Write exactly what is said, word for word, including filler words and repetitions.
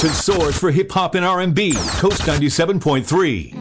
The source for hip hop and R and B, Coast ninety-seven point three.